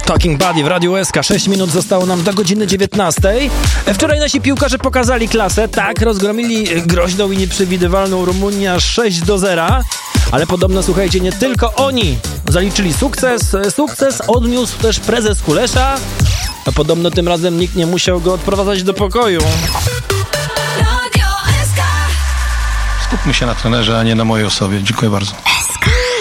Talking Buddy w Radiu SK. 6 minut zostało nam do godziny 19. Wczoraj nasi piłkarze pokazali klasę. Tak, rozgromili groźną i nieprzewidywalną Rumunię 6-0. Ale podobno, słuchajcie, nie tylko oni zaliczyli sukces. Sukces odniósł też prezes Kulesza. A podobno tym razem nikt nie musiał go odprowadzać do pokoju. Skupmy się na trenerze, a nie na mojej osobie. Dziękuję bardzo.